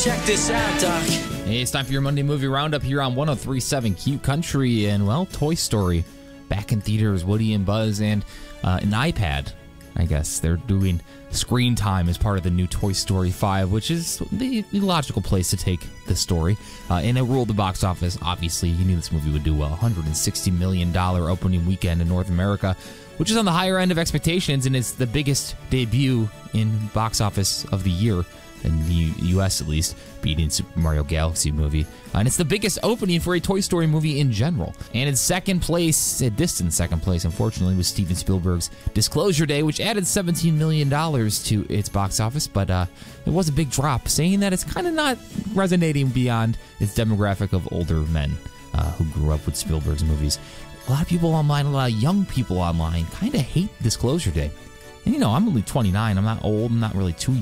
Check this out, Doc. Hey, it's time for your Monday Movie Roundup here on 103.7 Cute Country. And, well, Toy Story back in theaters, Woody and Buzz, and an iPad. I guess they're doing screen time as part of the new Toy Story 5, which is the logical place to take the story. And it ruled the box office. Obviously, you knew this movie would do well. $160 million opening weekend in North America, which is on the higher end of expectations, and it's the biggest debut in box office of the year, in the U.S. at least, beating Super Mario Galaxy movie. And it's the biggest opening for a Toy Story movie in general. And in second place, a distant second place, unfortunately, was Steven Spielberg's Disclosure Day, which added $17 million to its box office, but it was a big drop, saying that it's kind of not resonating beyond its demographic of older men who grew up with Spielberg's movies. A lot of people online, a lot of young people online, kind of hate Disclosure Day. And, you know, I'm only 29. I'm not old. I'm not really too